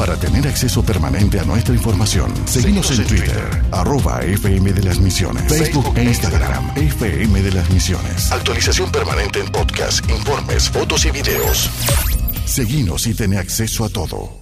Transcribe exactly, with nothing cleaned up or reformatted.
Para tener acceso permanente a nuestra información, seguimos en Twitter, arroba F M de las Misiones, Facebook e Instagram, F M de las Misiones. Actualización permanente en podcast, informes, fotos y videos. Seguinos y ten acceso a todo.